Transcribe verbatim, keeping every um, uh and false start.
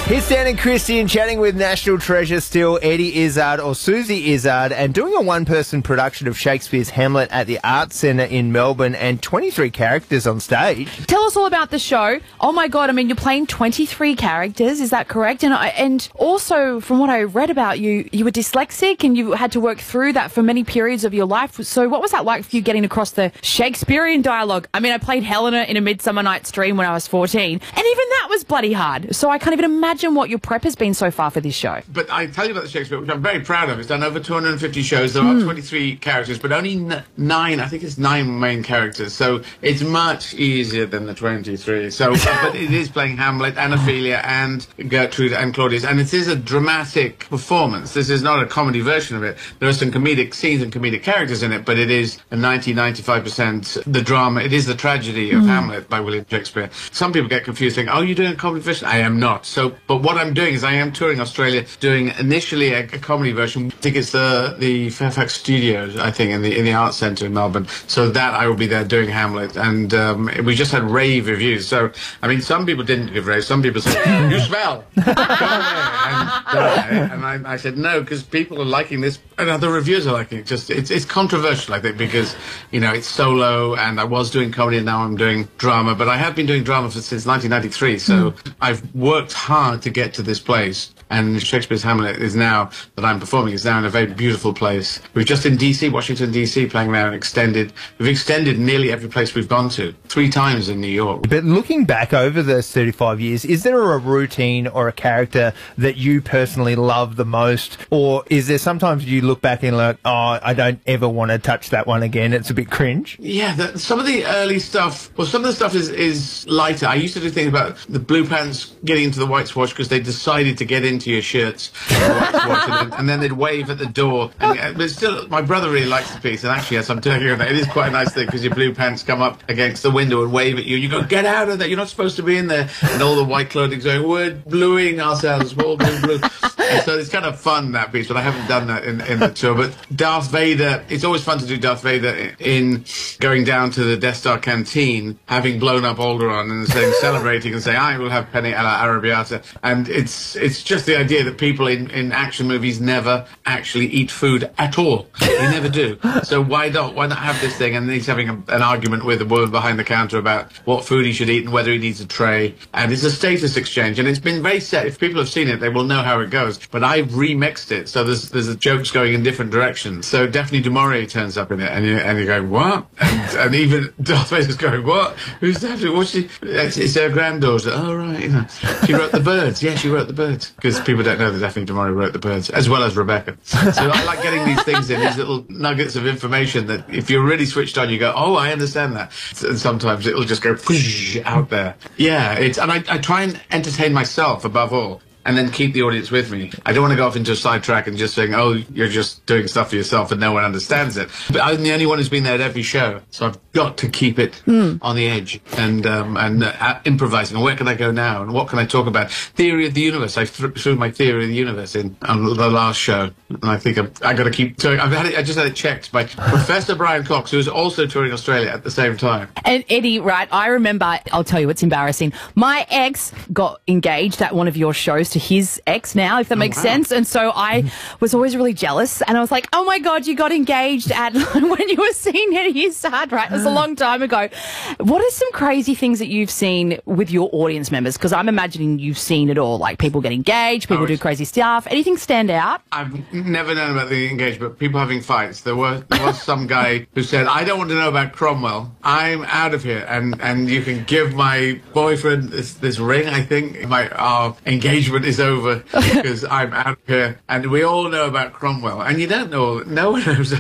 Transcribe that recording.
Here's Dan and Christian chatting with national treasure still, Eddie Izzard or Susie Izzard, and doing a one-person production of Shakespeare's Hamlet at the Arts Centre in Melbourne, and twenty-three characters on stage. Tell us all about the show. Oh my God, I mean, you're playing twenty-three characters, is that correct? And I, and also, from what I read about you, you were dyslexic and you had to work through that for many periods of your life. So what was that like for you getting across the Shakespearean dialogue? I mean, I played Helena in A Midsummer Night's Dream when I was fourteen, and even that was bloody hard. So I can't even imagine what your prep has been so far for this show. But I tell you about the Shakespeare, which I'm very proud of. It's done over two hundred fifty shows. There are mm. twenty-three characters, but only n nine, I think it's nine main characters. So it's much easier than the twenty-three. So, but it is playing Hamlet and Ophelia and Gertrude and Claudius. And it is a dramatic performance. This is not a comedy version of it. There are some comedic scenes and comedic characters in it, but it is a ninety, ninety-five percent the drama. It is the tragedy of mm. Hamlet by William Shakespeare. Some people get confused thinking, oh, you're doing a comedy version? I am not. So, but what I'm doing is I am touring Australia, doing initially a, a comedy version. I think it's the the Fairfax Studios, I think, in the in the Arts Centre in Melbourne. So that I will be there doing Hamlet, and um, we just had rave reviews. So I mean, some people didn't give rave. Some people said, "You smell." Go away. And, uh, and I, I said no, because people are liking this, and other reviewers are liking it. Just it's it's controversial, I think, because you know it's solo, and I was doing comedy, and now I'm doing drama. But I have been doing drama for, since nineteen ninety-three, so mm. I've worked hard to get to this place. And Shakespeare's Hamlet is now, that I'm performing, is now in a very beautiful place. We're just in D C, Washington, D C, playing now and extended. We've extended nearly every place we've gone to, three times in New York. But looking back over those thirty-five years, is there a routine or a character that you personally love the most? Or is there sometimes you look back and like, oh, I don't ever want to touch that one again, it's a bit cringe? Yeah, the, some of the early stuff, well, some of the stuff is, is lighter. I used to do things about the blue pants getting into the white swatch because they decided to get in into your shirts and, then, and then they'd wave at the door. And, but still, my brother really likes the piece, and actually, yes, I'm telling you that it is quite a nice thing because your blue pants come up against the window and wave at you. You go, get out of there! You're not supposed to be in there. And all the white clothing going, we're bluing ourselves, we're all doing blue. And so it's kind of fun, that piece, but I haven't done that in, in the tour. But Darth Vader, it's always fun to do Darth Vader in going down to the Death Star canteen, having blown up Alderaan, and saying, celebrating and saying, I will have penne alla arrabbiata. And it's it's just the idea that people in, in action movies never actually eat food at all. They never do. So why not? Why not have this thing? And he's having a, an argument with the woman behind the counter about what food he should eat and whether he needs a tray. And it's a status exchange. And it's been very set. If people have seen it, they will know how it goes. But I've remixed it. So there's there's jokes going in different directions. So Daphne du Maurier turns up in it, and, you, and you're going, what? And, and even Darth Vader's going, what? Who's Daphne? What's she? It's, it's her granddaughter. Oh, right. You know, she wrote The Birds. Yeah, she wrote The Birds. Because people don't know that Daphne du Maurier wrote The Birds, as well as Rebecca. So I like getting these things in, these little nuggets of information that if you're really switched on, you go, oh, I understand that. And sometimes it'll just go whoosh, out there. Yeah, it's, and I, I try and entertain myself above all, and then keep the audience with me. I don't want to go off into a sidetrack and just saying, oh, you're just doing stuff for yourself and no one understands it. But I'm the only one who's been there at every show, so I've got to keep it mm. on the edge and um, and uh, improvising. And where can I go now? And what can I talk about? Theory of the universe. I th threw my theory of the universe in on the last show, and I think I've, I've got to keep touring. I've had it, I just had it checked by Professor Brian Cox, who is also touring Australia at the same time. And Eddie, right, I remember, I'll tell you, it's embarrassing. My ex got engaged at one of your shows to his ex now, if that makes oh, wow. sense. And so I was always really jealous. And I was like, oh my God, you got engaged at when you were seeing Eddie Izzard, right? It was a long time ago. What are some crazy things that you've seen with your audience members? Because I'm imagining you've seen it all, like people get engaged, people oh, do crazy stuff. Anything stand out? I've never known about the engagement, but people having fights. There was, there was some guy who said, I don't want to know about Cromwell. I'm out of here. And, and you can give my boyfriend this, this ring, I think. My our engagement is over. Because I'm out here, and we all know about Cromwell, and you don't know, no one knows